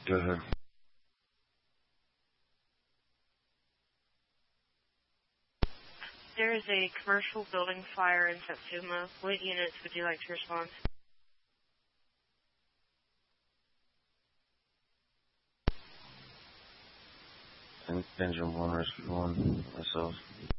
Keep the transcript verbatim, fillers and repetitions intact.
Go ahead. There is a commercial building fire in Satsuma. What units would you like to respond? Engine one, rescue one, myself.